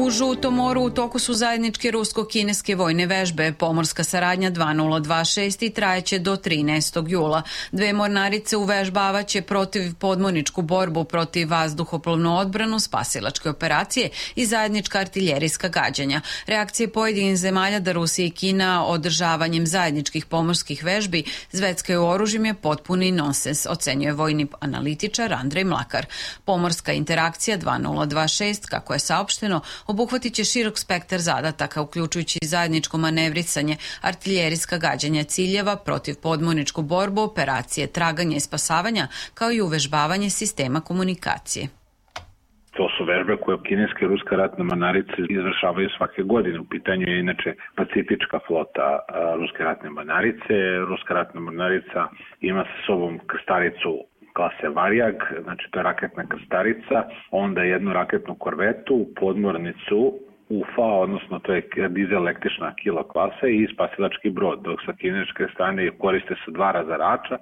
U Žutom moru u toku su zajedničke rusko-kineske vojne vežbe. Pomorska saradnja 2026 i trajeće do 13. jula. Dve mornarice uvežbavaće protivpodmorničku borbu, protiv vazduhoplovnu odbranu, spasilačke operacije i zajednička artiljerijska gađanja. Reakcije pojedinih zemalja da Rusija i Kina održavanjem zajedničkih pomorskih vežbi zveckaju oružjem je potpuni nonsens, ocenjuje vojni analitičar Andrej Mlakar. Pomorska interakcija 2026, kako je saopšteno, obuhvatit će širok spektar zadataka, uključujući zajedničko manevrisanje, artiljerijska gađanja ciljeva, protivpodmorničku borbu, operacije traganja i spasavanja, kao i uvežbavanje sistema komunikacije. To su vežbe koje kineska i ruska ratna mornarice izvršavaju svake godine. U pitanju je inače pacifička flota ruske ratne mornarice. Ruska ratna mornarica ima sa sobom krstaricu klase Varjag, znači to je raketna krstarica, onda jednu raketnu korvetu, podmornicu UFA, odnosno to je dizel električna kilo klasa i spasilački brod, dok sa kineske strane koriste se dva razarača,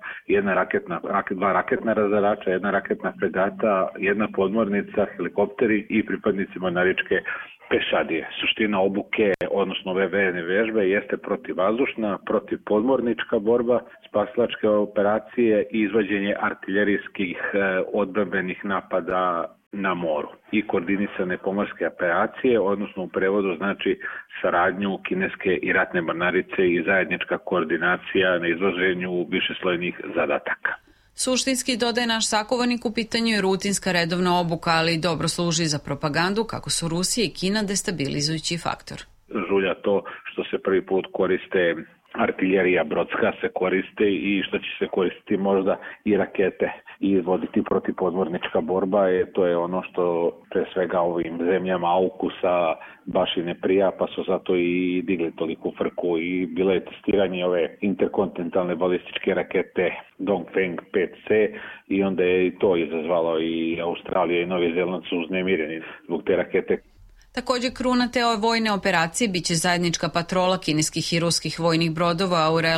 dva raketna razarača, jedna raketna fregata, jedna podmornica, helikopteri i pripadnici mornaričke pešadije. Suština obuke, odnosno ove vojne vežbe, jeste protivvazdušna, protivpodmornička borba, spasilačke operacije i izvođenje artiljerijskih odbrambenih napada na moru i koordinisane pomorske operacije, odnosno u prevodu znači saradnju kineske i ratne mornarice i zajednička koordinacija na izvođenju višeslojnih zadataka. Suštinski, dodaje naš sagovornik, u pitanju je rutinska redovna obuka, ali dobro služi za propagandu kako su Rusija i Kina destabilizujući faktor. Žulja to što se prvi put koriste artiljerija brodska se koriste i što će se koristiti možda i rakete i izvoditi protivpodmornička borba, to je ono što pre svega ovim zemljama AUKUS-a baš i ne prija, pa su zato i digli toliku frku i bilo je testiranje ove interkontinentalne balističke rakete Dongfeng 5C i onda je i to izazvalo i Australija i Novi Zeland su uznemireni zbog te rakete. Također kruna te ove vojne operacije biće zajednička patrola kineskih i ruskih vojnih brodova u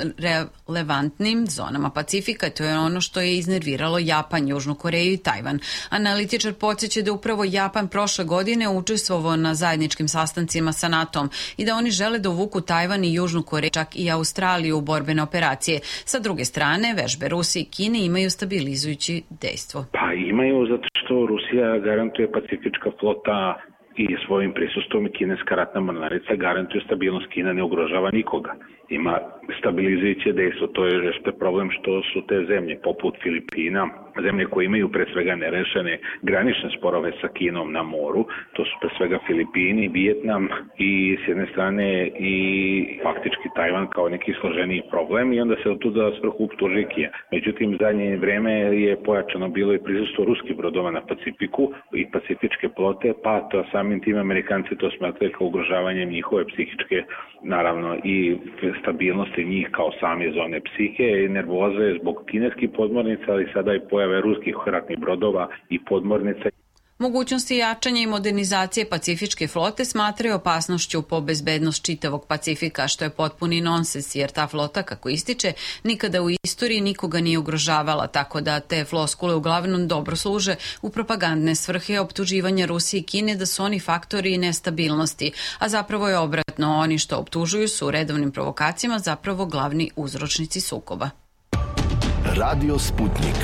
relevantnim zonama Pacifika. To je ono što je iznerviralo Japan, Južnu Koreju i Tajvan. Analitičar podsjeća da upravo Japan prošle godine učestvovao na zajedničkim sastancima sa NATO-om i da oni žele da uvuku Tajvan i Južnu Koreju, čak i Australiju u borbene operacije. Sa druge strane, vežbe Rusije i Kine imaju stabilizujući dejstvo. Pa imaju, zato što Rusija garantuje pacifička flota i svojim prisustvom i kineska ratna mornarica garantuje stabilnost. Kina ne ugrožava nikoga. Ima stabilizujuće dejstvo. To je problem što su te zemlje poput Filipina, zemlje koje imaju pre svega nerešene granične sporove sa Kinom na moru. To su pre svega Filipini, Vijetnam i s jedne strane i faktički Tajvan kao neki složeniji problem i onda se od tuda svrhu optuži Kina. Međutim, zadnje vreme je pojačano bilo i prisustvo ruskih brodova na Pacifiku i pacifičke flote, pa to samim tim Amerikanci to smatraju kao ugrožavanjem njihove psihičke, naravno i stabilnosti njih kao same zone psihe i nervoze zbog kineskih podmornica, ali sada i pojave ruskih ratnih brodova i podmornica. Mogućnosti jačanja i modernizacije pacifičke flote smatraju opasnošću po bezbednost čitavog Pacifika, što je potpuni nonsens, jer ta flota, kako ističe, nikada u istoriji nikoga nije ugrožavala, tako da te floskule uglavnom dobro služe u propagandne svrhe optuživanja Rusije i Kine da su oni faktori nestabilnosti, a zapravo je obratno, oni što optužuju su u redovnim provokacijama zapravo glavni uzročnici sukoba. Radio Sputnik.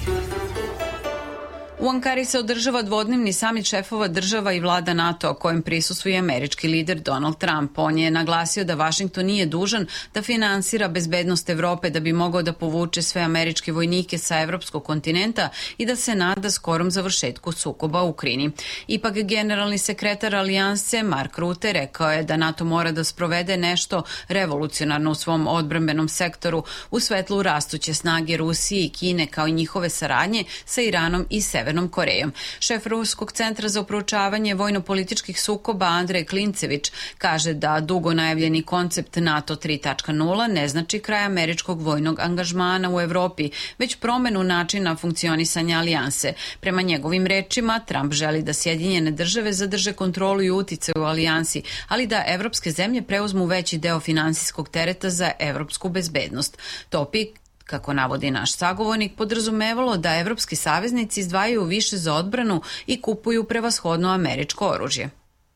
U Ankari se održava dvodnevni samit šefova država i vlada NATO, kojem prisustvuje američki lider Donald Trump. On je naglasio da Vašington nije dužan da finansira bezbednost Evrope da bi mogao da povuče sve američke vojnike sa evropskog kontinenta i da se nada skorom završetku sukoba u Ukrajini. Ipak generalni sekretar alijanse Mark Rutte rekao je da NATO mora da sprovede nešto revolucionarno u svom odbrambenom sektoru u svetlu rastuće snage Rusije i Kine kao i njihove saradnje sa Iranom i Severnom Korejom. Šef Ruskog centra za proučavanje vojno-političkih sukoba Andrej Klincević kaže da dugo najavljeni koncept NATO 3.0 ne znači kraj američkog vojnog angažmana u Evropi, već promenu načina funkcionisanja alijanse. Prema njegovim rečima, Trump želi da Sjedinjene države zadrže kontrolu i uticaj u alijansi, ali da evropske zemlje preuzmu veći deo finansijskog tereta za evropsku bezbednost. Topik, kako navodi naš sagovornik, podrazumevalo da evropski saveznici izdvajaju više za odbranu i kupuju prevashodno američko oružje.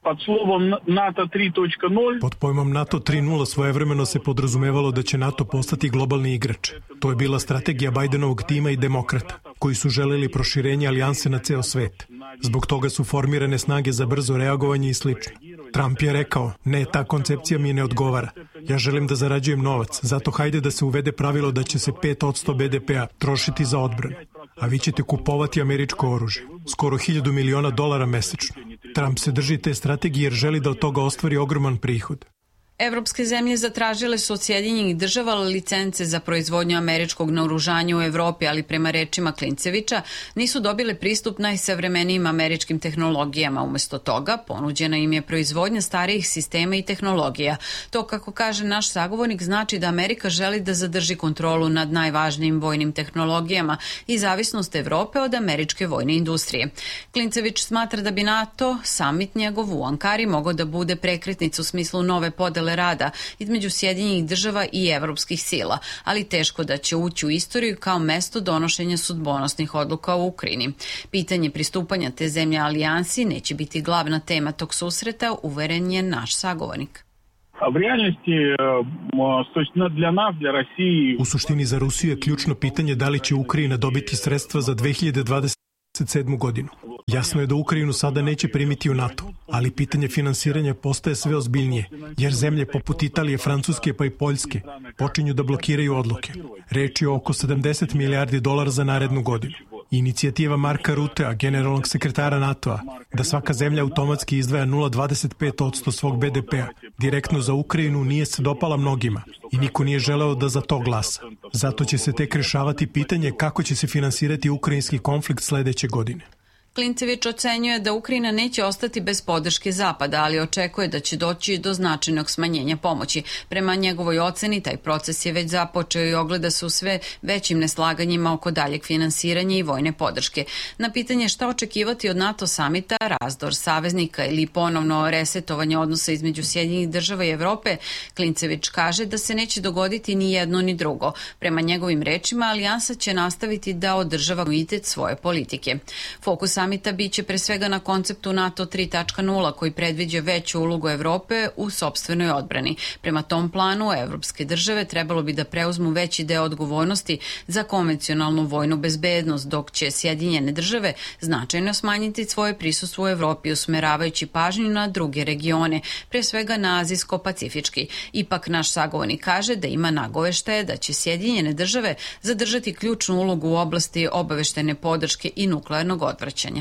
Pod slovom NATO 3.0. Pod pojmom NATO 3.0 svojevremeno se podrazumevalo da će NATO postati globalni igrač. To je bila strategija Bajdenovog tima i demokrata, koji su želeli proširenje alijanse na ceo svet. Zbog toga su formirane snage za brzo reagovanje i slično. Trump je rekao, ne, ta koncepcija mi ne odgovara. Ja želim da zarađujem novac, zato hajde da se uvede pravilo da će se 5% BDP-a trošiti za odbranu. A vi ćete kupovati američko oružje. Skoro $1.000 miliona mesečno. Trump se drži te strategije jer želi da od toga ostvari ogroman prihod. Evropske zemlje zatražile su od Sjedinjenih država licence za proizvodnju američkog naoružanja u Evropi, ali prema rečima Klincevića nisu dobile pristup najsavremenijim američkim tehnologijama. Umesto toga, ponuđena im je proizvodnja starijih sistema i tehnologija. To, kako kaže naš sagovornik, znači da Amerika želi da zadrži kontrolu nad najvažnijim vojnim tehnologijama i zavisnost Evrope od američke vojne industrije. Klincević smatra da bi NATO, samit njegov u Ankari, mogao da bude prekretnica u smislu nove podele rada između Sjedinjenih država i evropskih sila, ali teško da će ući u istoriju kao mesto donošenja sudbonosnih odluka u Ukrajini. Pitanje pristupanja te zemlje alijansi neće biti glavna tema tog susreta, uveren je naš sagovornik. U suštini za Rusiju je ključno pitanje da li će Ukrajina dobiti sredstva za 2027. godinu. Jasno je da Ukrajinu sada neće primiti u NATO, ali pitanje finansiranja postaje sve ozbiljnije, jer zemlje poput Italije, Francuske pa i Poljske počinju da blokiraju odluke. Reč je o oko $70 milijardi za narednu godinu. Inicijativa Marka Rutea, generalnog sekretara NATO-a, da svaka zemlja automatski izdvaja 0,25% svog BDP-a direktno za Ukrajinu nije se dopala mnogima i niko nije želeo da za to glasa. Zato će se tek rešavati pitanje kako će se finansirati ukrajinski konflikt sledeće godine. Klincević ocenjuje da Ukrajina neće ostati bez podrške Zapada, ali očekuje da će doći do značajnog smanjenja pomoći. Prema njegovoj oceni, taj proces je već započeo i ogleda se u sve većim neslaganjima oko daljeg finansiranja i vojne podrške. Na pitanje šta očekivati od NATO samita, razdor saveznika ili ponovno resetovanje odnosa između Sjedinjenih država i Evrope, Klincević kaže da se neće dogoditi ni jedno ni drugo. Prema njegovim rečima, alijansa će nastaviti da održava kontinuitet svoje politike. Fokus samita biće pre svega na konceptu NATO 3.0 koji predviđa veću ulogu Evrope u sopstvenoj odbrani. Prema tom planu, evropske države trebalo bi da preuzmu veći deo odgovornosti za konvencionalnu vojnu bezbednost, dok će Sjedinjene države značajno smanjiti svoje prisustvo u Evropi, usmeravajući pažnju na druge regione, pre svega na azijsko-pacifički. Ipak naš sagovornik kaže da ima nagoveštaje da će Sjedinjene države zadržati ključnu ulogu u oblasti obaveštene podrške i nuklearnog odvraćanja.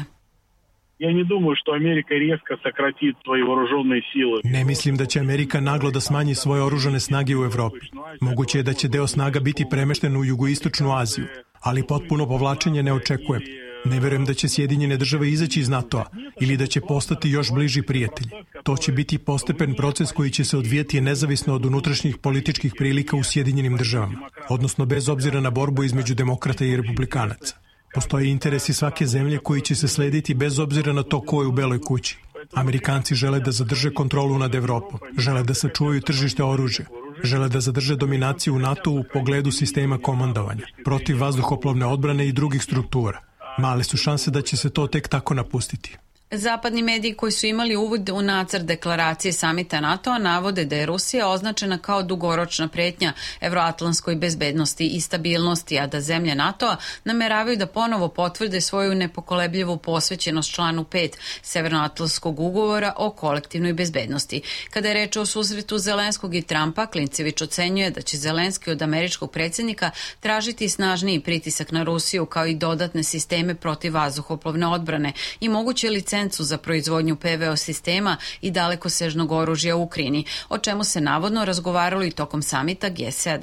Ne mislim da će Amerika naglo da smanji svoje oružane snage u Evropi. Moguće je da će deo snaga biti premešten u jugoistočnu Aziju, ali potpuno povlačenje ne očekujem. Ne verujem da će Sjedinjene države izaći iz NATO-a ili da će postati još bliži prijatelji. To će biti postepen proces koji će se odvijati nezavisno od unutrašnjih političkih prilika u Sjedinjenim državama, odnosno bez obzira na borbu između demokrata i republikanaca. Postoje interesi svake zemlje koji će se slediti bez obzira na to ko je u Beloj kući. Amerikanci žele da zadrže kontrolu nad Evropom, žele da sačuvaju tržište oružja, žele da zadrže dominaciju u NATO u pogledu sistema komandovanja, protiv vazduhoplovne odbrane i drugih struktura. Male su šanse da će se to tek tako napustiti. Zapadni mediji koji su imali uvod u nacrt deklaracije samita NATO-a navode da je Rusija označena kao dugoročna pretnja evroatlantskoj bezbednosti i stabilnosti, a da zemlje NATO-a nameravaju da ponovo potvrde svoju nepokolebljivu posvećenost članu 5 Severnoatlantskog ugovora o kolektivnoj bezbednosti. Kada je reč o susretu Zelenskog i Trumpa, Klincević ocenjuje da će Zelenski od američkog predsjednika tražiti snažniji pritisak na Rusiju kao i dodatne sisteme protiv vazduhoplovne odbrane i moguće licencu za proizvodnju PVO sistema i dalekosežnog oružja u Ukrajini, o čemu se navodno razgovaralo i tokom samita G7.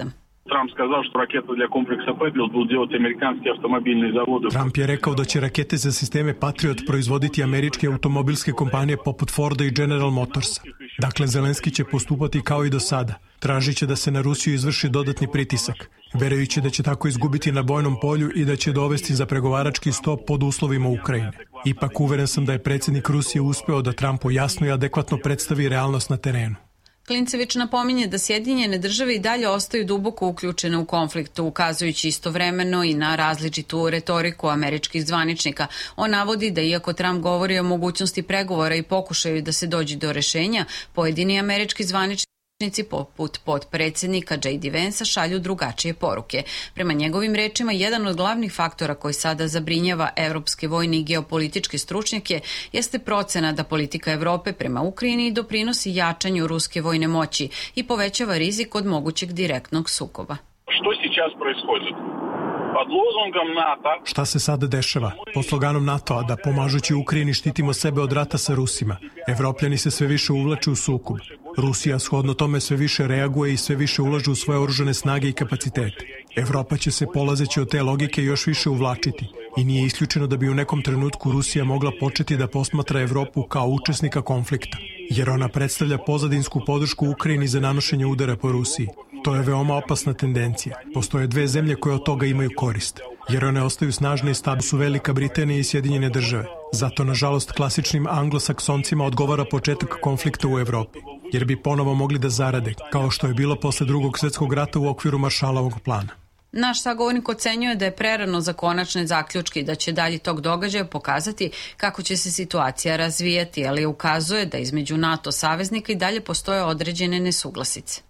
Trump je rekao da će rakete za sisteme Patriot proizvoditi američke automobilske kompanije poput Forda i General Motorsa. Dakle, Zelenski će postupati kao i do sada. Tražit će da se na Rusiju izvrši dodatni pritisak, verujući da će tako izgubiti na bojnom polju i da će dovesti za pregovarački sto pod uslovima Ukrajine. Ipak uveren sam da je predsjednik Rusije uspeo da Trumpu jasno i adekvatno predstavi realnost na terenu. Klincević napominje da Sjedinjene države i dalje ostaju duboko uključene u konfliktu, ukazujući istovremeno i na različitu retoriku američkih zvaničnika. On navodi da iako Trump govori o mogućnosti pregovora i pokušaju da se dođe do rešenja, pojedini američki zvaničnici poput potpredsjednika J.D. Vansa šalju drugačije poruke. Prema njegovim rečima, jedan od glavnih faktora koji sada zabrinjava evropske vojne i geopolitičke stručnjake jeste procena da politika Evrope prema Ukrajini doprinosi jačanju ruske vojne moći i povećava rizik od mogućeg direktnog sukoba. Što сейчас происходит? Pod lozungom NATO. Šta se sada dešava? Po sloganom NATO-a da pomažući Ukrajini štitimo sebe od rata sa Rusima. Evropljani se sve više uvlače u sukob. Rusija shodno tome sve više reaguje i sve više ulaže u svoje oružane snage i kapacitete. Evropa će se polazeći od te logike još više uvlačiti i nije isključeno da bi u nekom trenutku Rusija mogla početi da posmatra Evropu kao učesnika konflikta, jer ona predstavlja pozadinsku podršku Ukrajini za nanošenje udara po Rusiji. To je veoma opasna tendencija. Postoje dve zemlje koje od toga imaju korist, jer one ostaju snažne i stabilne su Velika Britanija i Sjedinjene države. Zato, nažalost, klasičnim anglosaksoncima odgovara početak konflikta u Evropi, jer bi ponovo mogli da zarade, kao što je bilo posle Drugog svjetskog rata u okviru Maršalovog plana. Naš sagovornik ocenjuje da je prerano za konačne zaključke i da će dalje tog događaja pokazati kako će se situacija razvijati, ali ukazuje da između NATO saveznika i dalje postoje određene nesuglasice.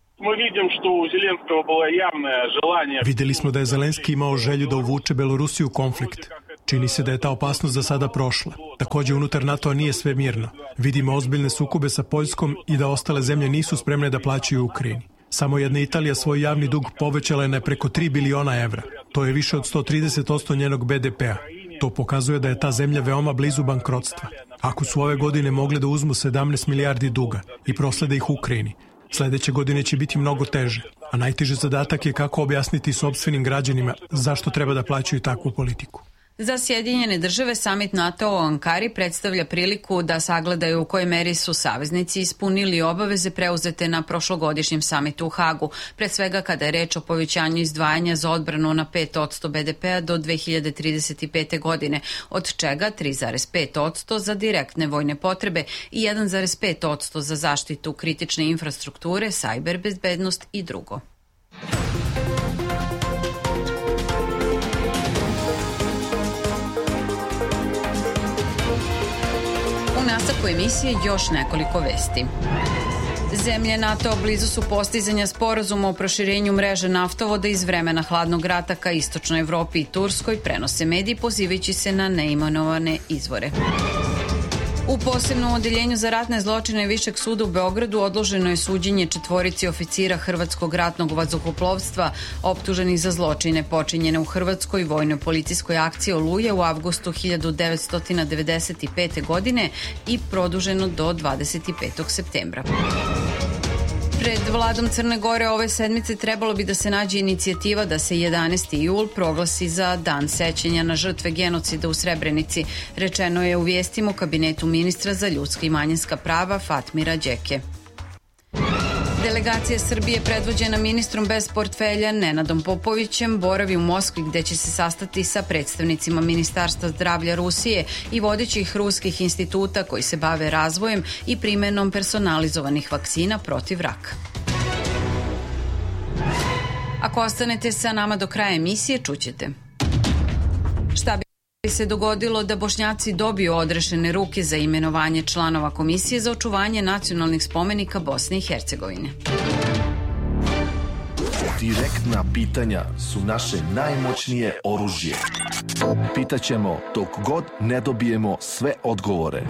Videli smo da je Zelenski imao želju da uvuče Belorusiju u konflikt. Čini se da je ta opasnost za sada prošla. Takođe, unutar NATO-a nije sve mirno. Vidimo ozbiljne sukobe sa Poljskom i da ostale zemlje nisu spremne da plaćaju Ukrajini. Samo jedna Italija svoj javni dug povećala je na preko 3 biliona evra. To je više od 130% njenog BDP-a. To pokazuje da je ta zemlja veoma blizu bankrotstva. Ako su ove godine mogle da uzmu 17 milijardi duga i proslede ih Ukrajini, sledeće godine će biti mnogo teže, a najteži zadatak je kako objasniti sopstvenim građanima zašto treba da plaćaju takvu politiku. Za Sjedinjene države samit NATO u Ankari predstavlja priliku da sagledaju u kojoj meri su saveznici ispunili obaveze preuzete na prošlogodišnjem samitu u Hagu, pre svega kada je reč o povećanju izdvajanja za odbranu na 5% BDP-a do 2035. godine, od čega 3,5% za direktne vojne potrebe i 1,5% za zaštitu kritične infrastrukture, sajber bezbednost i drugo. U nastavku emisije još nekoliko vesti. Zemlje NATO blizu su postizanja sporazuma o proširenju mreže naftovoda iz vremena hladnog rata ka istočnoj Evropi i Turskoj, prenose mediji pozivajući se na neimenovane izvore. U posebnom odeljenju za ratne zločine Višeg suda u Beogradu odloženo je suđenje 4 oficira Hrvatskog ratnog vazduhoplovstva optuženih za zločine počinjene u Hrvatskoj vojno-policijskoj akciji Oluja u avgustu 1995. godine i produženo do 25. septembra. Pred vladom Crne Gore ove sedmice trebalo bi da se nađe inicijativa da se 11. jul proglasi za dan sećanja na žrtve genocida u Srebrenici, rečeno je u vijestima u kabinetu ministra za ljudska i manjinska prava Fatmira Đeke. Delegacija Srbije predvođena ministrom bez portfelja Nenadom Popovićem boravi u Moskvi gde će se sastati sa predstavnicima Ministarstva zdravlja Rusije i vodećih ruskih instituta koji se bave razvojem i primenom personalizovanih vakcina protiv raka. Ako ostanete sa nama do kraja emisije, čućete. Šta bi se dogodilo da Bošnjaci dobiju odrešene ruke za imenovanje članova Komisije za očuvanje nacionalnih spomenika Bosne i Hercegovine? Direktna pitanja su naše najmoćnije oružje. Pitaćemo dok god ne dobijemo sve odgovore.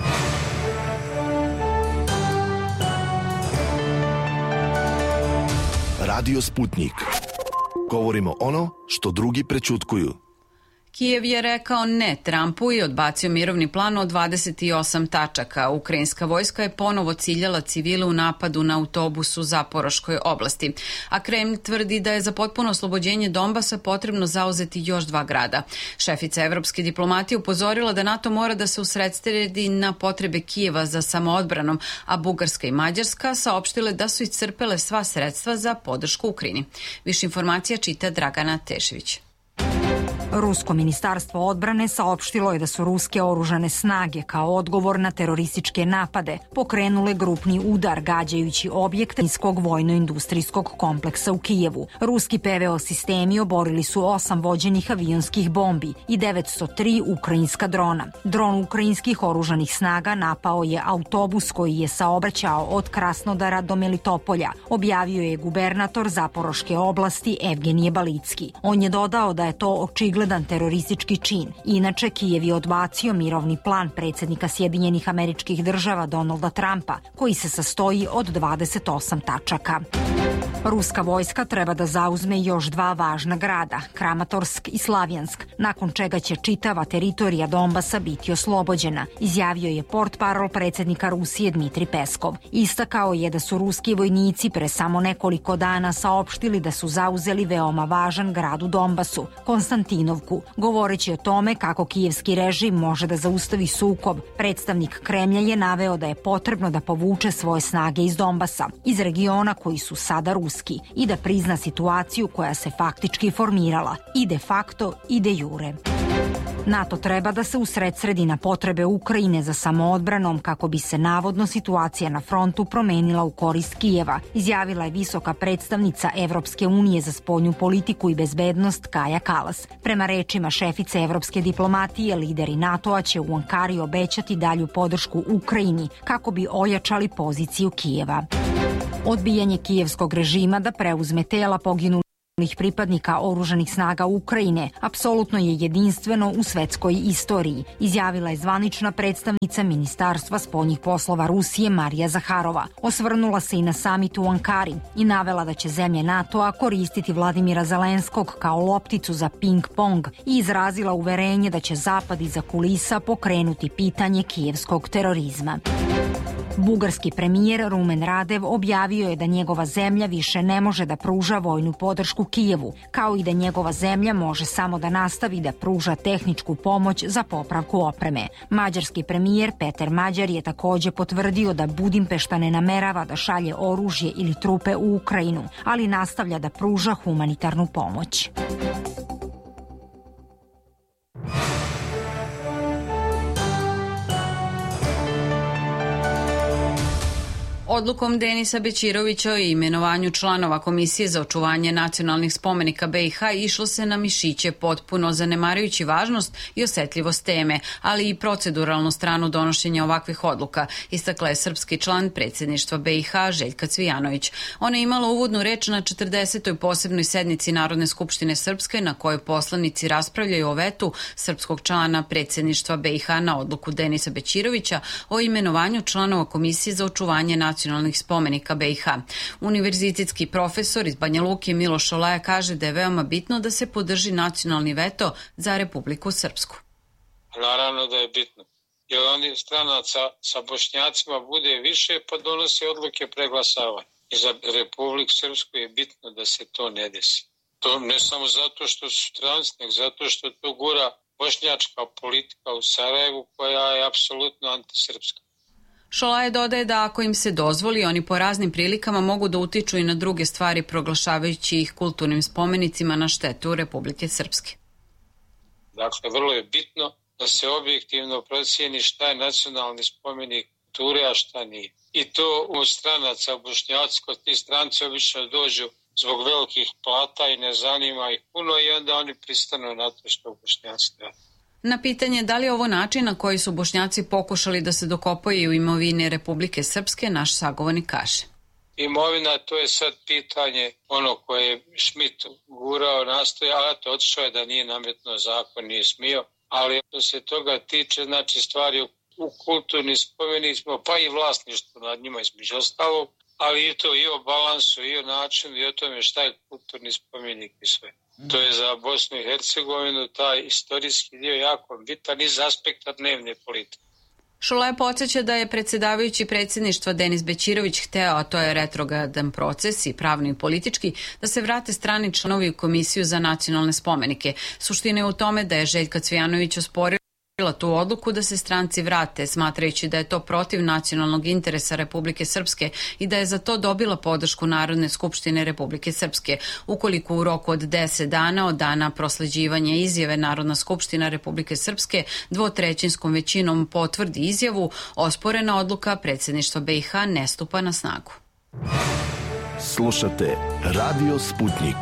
Radio Sputnik. Govorimo ono što drugi prećutkuju. Kijev je rekao ne Trumpu i odbacio mirovni plan od 28 tačaka. Ukrajinska vojska je ponovo ciljala civile u napadu na autobus u Zaporoškoj oblasti. A Kremlj tvrdi da je za potpuno oslobođenje Donbasa potrebno zauzeti još 2 grada. Šefica evropske diplomatije upozorila da NATO mora da se usredsredi na potrebe Kijeva za samoodbranom, a Bugarska i Mađarska saopštile da su iscrpele sva sredstva za podršku Ukrajini. Više informacija čita Dragana Tešević. Rusko ministarstvo odbrane saopštilo je da su ruske oružane snage kao odgovor na terorističke napade pokrenule grupni udar gađajući objekte niskog vojno-industrijskog kompleksa u Kijevu. Ruski PVO sistemi oborili su 8 vođenih avionskih bombi i 903 ukrajinska drona. Dron ukrajinskih oružanih snaga napao je autobus koji je saobraćao od Krasnodara do Melitopolja, objavio je gubernator Zaporoške oblasti Evgenije Balicki. On je dodao da je to očigledan teroristički čin. Inače, Kijev je odbacio mirovni plan predsjednika Sjedinjenih Američkih Država Donalda Trumpa, koji se sastoji od 28 tačaka. Ruska vojska treba da zauzme još 2 važna grada, Kramatorsk i Slavjansk, nakon čega će čitava teritorija Donbasa biti oslobođena, izjavio je portparol predsjednika Rusije Dmitri Peskov. Istakao je da su ruski vojnici pre samo nekoliko dana saopštili da su zauzeli veoma važan grad u Donbasu, Konstantinovku, govoreći o tome kako kijevski režim može da zaustavi sukob. Predstavnik Kremlja je naveo da je potrebno da povuče svoje snage iz Donbasa, iz regiona koji su sada ruski, i da prizna situaciju koja se faktički formirala, i de facto i de jure. NATO treba da se usredsredi na potrebe Ukrajine za samoodbranom kako bi se navodno situacija na frontu promenila u korist Kijeva, izjavila je visoka predstavnica Evropske unije za spoljnu politiku i bezbednost Kaja Kalas. Prema rečima šefice evropske diplomatije, lideri NATO-a će u Ankari obećati dalju podršku Ukrajini kako bi ojačali poziciju Kijeva. Odbijanje kijevskog režima da preuzme tela poginulih pripadnika oružanih snaga Ukrajine apsolutno je jedinstveno u svetskoj istoriji, izjavila je zvanična predstavnica Ministarstva spoljnih poslova Rusije Marija Zaharova. Osvrnula se i na samit u Ankari i navela da će zemlje NATO-a koristiti Vladimira Zelenskog kao lopticu za ping-pong i izrazila uverenje da će Zapad iza kulisa pokrenuti pitanje kijevskog terorizma. Bugarski premijer Rumen Radev objavio je da njegova zemlja više ne može da pruža vojnu podršku Kijevu, kao i da njegova zemlja može samo da nastavi da pruža tehničku pomoć za popravku opreme. Mađarski premijer Peter Mađar je takođe potvrdio da Budimpešta ne namerava da šalje oružje ili trupe u Ukrajinu, ali nastavlja da pruža humanitarnu pomoć. Odlukom Denisa Bećirovića o imenovanju članova Komisije za očuvanje nacionalnih spomenika BiH išlo se na mišiće, potpuno zanemarujući važnost i osetljivost teme, ali i proceduralnu stranu donošenja ovakvih odluka, istakla je srpski član predsjedništva BiH Željka Cvijanović. Ona je imala uvodnu reč na 40. posebnoj sednici Narodne skupštine Srpske, na kojoj poslanici raspravljaju o vetu srpskog člana predsjedništva BiH na odluku Denisa Bećirovića o imenovanju članova Komisije za očuvanje nacionalnih spomenika BiH. Univerzitetski profesor iz Banja Luke Miloš Šolaja kaže da je veoma bitno da se podrži nacionalni veto za Republiku Srpsku. Naravno da je bitno, jer oni stranaca sa Bošnjacima bude više pa donosi odluke preglasavanja. I za Republiku Srpsku je bitno da se to ne desi. To ne samo zato što su stranci, nego zato što to gura bošnjačka politika u Sarajevu koja je apsolutno antisrpska. Šolaje dodaje da ako im se dozvoli, oni po raznim prilikama mogu da utiču i na druge stvari proglašavajući ih kulturnim spomenicima na štetu Republike Srpske. Dakle, vrlo je bitno da se objektivno procijeni šta je nacionalni spomenik kulture, a šta nije. I to u stranaca, Bošnjaci, kod ti stranci obično dođu zbog velikih plata i ne zanima ih puno i onda oni pristanu na to što Bošnjaci rade. Na pitanje da li je ovo način na koji su Bošnjaci pokušali da se dokopaju imovine Republike Srpske, naš sagovornik kaže. Imovina, to je sad pitanje ono koje je Schmidt gurao, nastoja, ali to otišao je da nije nametno zakon, nije smio. Ali što se toga tiče, znači stvari u kulturnim spomenicima, pa i vlasništvo nad njima između ostalog, ali i to i o balansu, i o načinu, i o tome šta je kulturni spomenik i sve. To je za Bosnu i Hercegovinu taj istorijski dio jako bitan iz aspekta dnevne politike. Šolaje podsjeća da je predsjedavajući predsjedništva Denis Bećirović hteo, a to je retrogradan proces i pravno i politički, da se vrate strani članovi u Komisiju za nacionalne spomenike. Suština je u tome da je Željka Cvijanović osporila tu odluku da se stranci vrate, smatrajući da je to protiv nacionalnog interesa Republike Srpske i da je za to dobila podršku Narodne skupštine Republike Srpske. Ukoliko u roku od 10 dana od dana prosleđivanja izjave Narodna skupština Republike Srpske 2/3 većinom potvrdi izjavu, osporena odluka predsjedništva BiH ne stupa na snagu. Slušate Radio Sputnik.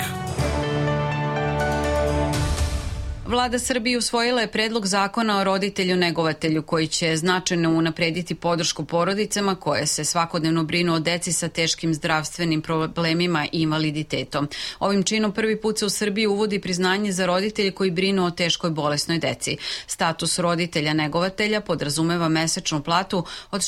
Vlada Srbije usvojila je predlog zakona o roditelju-negovatelju koji će značajno unaprediti podršku porodicama koje se svakodnevno brinu o deci sa teškim zdravstvenim problemima i invaliditetom. Ovim činom prvi put se u Srbiji uvodi priznanje za roditelje koji brinu o teškoj bolesnoj deci. Status roditelja-negovatelja podrazumeva mesečnu platu od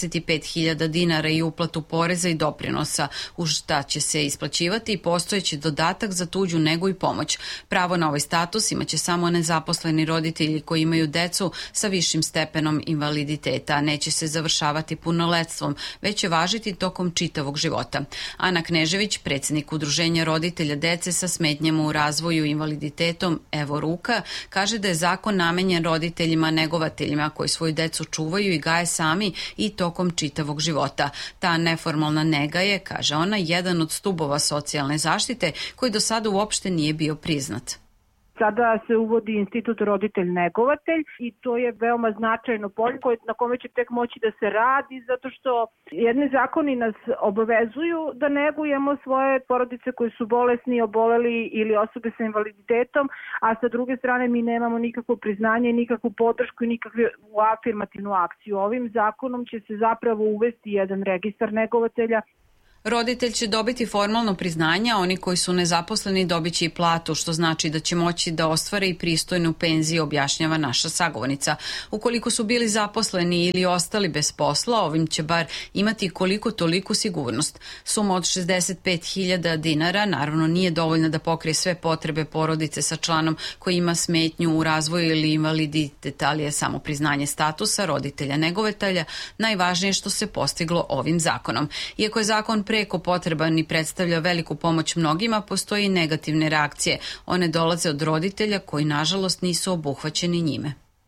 65.000 dinara i uplatu poreza i doprinosa, u šta će se isplaćivati i postojeći dodatak za tuđu negu i pomoć. Pravo na ovaj status imaće samo nezaposleni roditelji koji imaju decu sa višim stepenom invaliditeta. Neće se završavati punoletstvom, već će važiti tokom čitavog života. Ana Knežević, predsjednik Udruženja roditelja dece sa smetnjama u razvoju i invaliditetom Evo Ruka, kaže da je zakon namenjen roditeljima negovateljima koji svoju decu čuvaju i gaje sami i tokom čitavog života. Ta neformalna nega je, kaže ona, jedan od stubova socijalne zaštite koji do sada uopšte nije bio priznat. Sada se uvodi institut roditelj-negovatelj i to je veoma značajno polje na kome će tek moći da se radi, zato što jedni zakoni nas obavezuju da negujemo svoje porodice koji su bolesni, oboleli ili osobe sa invaliditetom, a sa druge strane mi nemamo nikakvo priznanje, nikakvu podršku i nikakvu afirmativnu akciju. Ovim zakonom će se zapravo uvesti jedan registar negovatelja. Roditelj će dobiti formalno priznanje, a oni koji su nezaposleni dobit će i platu, što znači da će moći da ostvare i pristojnu penziju, objašnjava naša sagovornica. Ukoliko su bili zaposleni ili ostali bez posla, ovim će bar imati koliko toliku sigurnost. Suma od 65.000 dinara naravno nije dovoljna da pokrije sve potrebe porodice sa članom koji ima smetnju u razvoju ili invaliditet, ali je samo priznanje statusa roditelja negovatelja najvažnije što se postiglo ovim zakonom. Iako je zakon preko potreban i predstavlja veliku pomoć mnogima, postoji i negativne reakcije. One dolaze od roditelja koji nažalost nisu obuhvaćeni njime.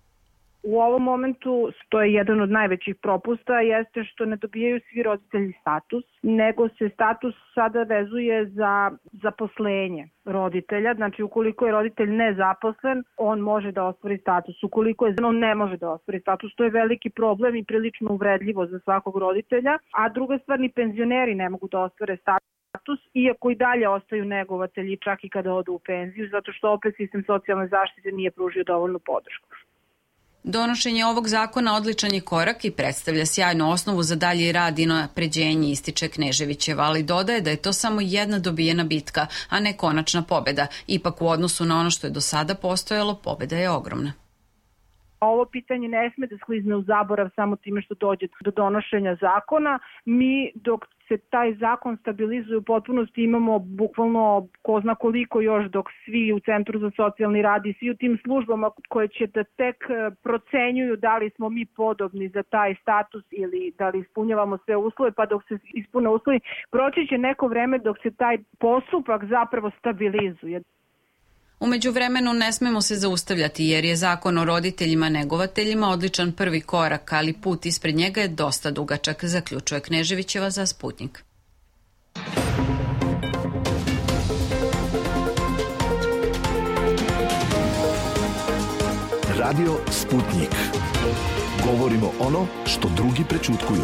U ovom momentu, to je jedan od najvećih propusta, jeste što ne dobijaju svi roditelji status, nego se status sada vezuje za zaposlenje roditelja. Znači, ukoliko je roditelj nezaposlen, on može da ostvari status. Ukoliko on ne može da ostvari status, to je veliki problem i prilično uvredljivo za svakog roditelja. A druga stvar, ni penzioneri ne mogu da ostvare status, iako i dalje ostaju negovatelji čak i kada odu u penziju, zato što opet sistem socijalne zaštite nije pružio dovoljnu podršku. Donošenje ovog zakona odličan je korak i predstavlja sjajnu osnovu za dalji rad i napređenje, ističe Kneževićeva, ali dodaje da je to samo jedna dobijena bitka, a ne konačna pobeda. Ipak u odnosu na ono što je do sada postojalo, pobeda je ogromna. Ovo pitanje ne sme da sklizne u zaborav samo time što dođe do donošenja zakona. Mi dok se taj zakon stabilizuje u potpunosti imamo bukvalno ko zna koliko još dok svi u Centru za socijalni rad i svi u tim službama koje će da tek procenjuju da li smo mi podobni za taj status ili da li ispunjavamo sve uslove, pa dok se ispune uslovi, proći će neko vreme dok se taj postupak zapravo stabilizuje. U međuvremenu ne smemo se zaustavljati jer je zakon o roditeljima negovateljima odličan prvi korak, ali put ispred njega je dosta dugačak, zaključuje Kneževićeva za Sputnik. Radio Sputnik. Govorimo ono što drugi prećutkuju.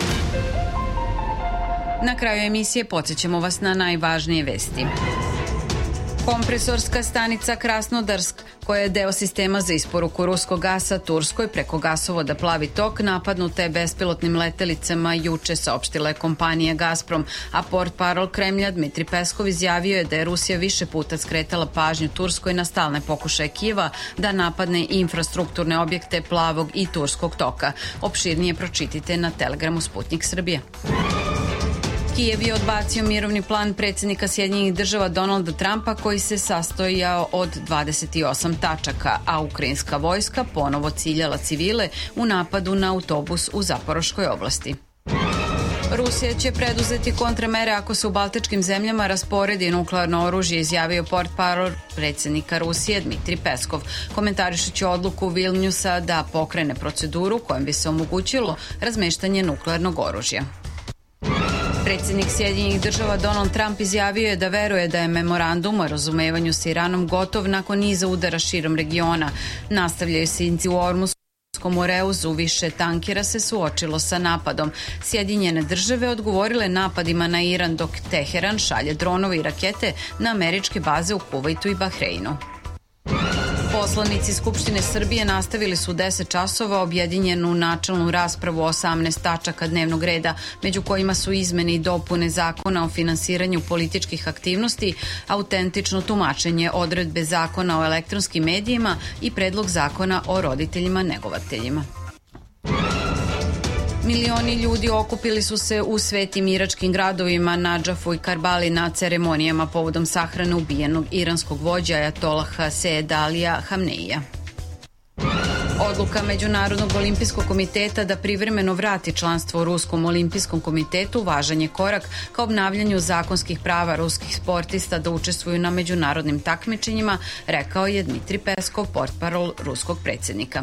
Na kraju emisije podsjećamo vas na najvažnije vesti. Kompresorska stanica Krasnodarsk, koja je deo sistema za isporuku ruskog gasa Turskoj preko gasovoda Plavi tok, napadnuta je bespilotnim letelicama juče, saopštila je kompanija Gazprom, a portparol Kremlja Dmitri Peskov izjavio je da je Rusija više puta skretala pažnju Turskoj na stalne pokušaje Kijeva da napadne infrastrukturne objekte Plavog i Turskog toka. Opširnije pročitite na Telegramu Sputnik Srbije. Kijev je odbacio mirovni plan predsjednika Sjedinjenih država Donalda Trumpa koji se sastojao od 28 tačaka, a ukrajinska vojska ponovo ciljala civile u napadu na autobus u Zaporoškoj oblasti. Rusija će preduzeti kontramere ako se u baltičkim zemljama rasporedi nuklearno oružje, izjavio portparol predsjednika Rusije Dmitrij Peskov, komentarišući odluku Vilniusa da pokrene proceduru kojom bi se omogućilo razmeštanje nuklearnog oružja. Predsjednik Sjedinjenih država Donald Trump izjavio je da veruje da je memorandum o razumevanju s Iranom gotov nakon niza udara širom regiona. Nastavljaju se inci u Ormuskom moreuzu, više tankera se suočilo sa napadom. Sjedinjene države odgovorile napadima na Iran, dok Teheran šalje dronove i rakete na američke baze u Kuvajtu i Bahreinu. Poslanici Skupštine Srbije nastavili su 10 časova objedinjenu načelnu raspravu o 18 tačaka dnevnog reda, među kojima su izmene i dopune Zakona o finansiranju političkih aktivnosti, autentično tumačenje odredbe Zakona o elektronskim medijima i predlog Zakona o roditeljima negovateljima. Milioni ljudi okupili su se u svetim iračkim gradovima Nadžafu i Karbali na ceremonijama povodom sahrane ubijenog iranskog vođa ajatolaha Seeda Alija Hamneija. Odluka Međunarodnog olimpijskog komiteta da privremeno vrati članstvo u Ruskom olimpijskom komitetu važan je korak ka obnavljanju zakonskih prava ruskih sportista da učestvuju na međunarodnim takmičenjima, rekao je Dmitrij Peskov, portparol ruskog predsjednika.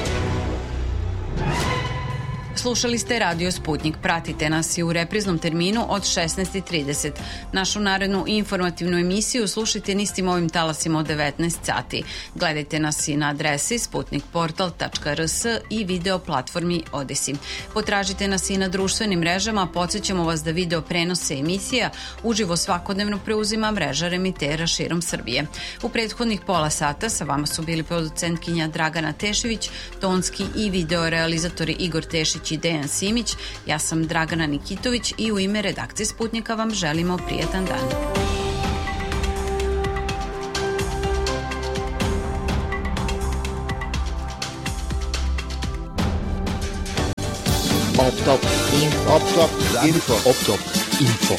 Slušali ste Radio Sputnik. Pratite nas i u repriznom terminu od 16:30. Našu narednu informativnu emisiju slušajte nistim ovim talasima od 19 sati. Gledajte nas i na adresi sputnikportal.rs i video platformi Odesi. Potražite nas i na društvenim mrežama. Podsjećamo vas da video prenose emisija uživo svakodnevno preuzima mreža remitera širom Srbije. U prethodnih pola sata sa vama su bili producentkinja Dragana Tešević, tonski i video realizatori Igor Tešić i Dejan Simić. Ja sam Dragana Nikitović i u ime redakcije Sputnika vam želimo prijetan dan. Op top info.